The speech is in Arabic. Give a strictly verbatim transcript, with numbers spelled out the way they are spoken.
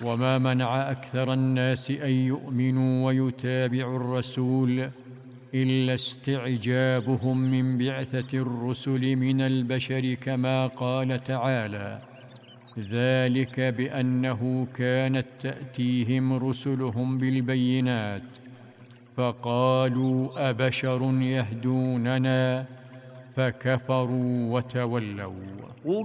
وما منع أكثر الناس أن يؤمنوا ويتابعوا الرسول إلا استعجابهم من بعثة الرسل من البشر، كما قال تعالى: ذلك بأنه كانت تأتيهم رسلهم بالبينات فقالوا أبشر يهدوننا فكفروا وتولوا.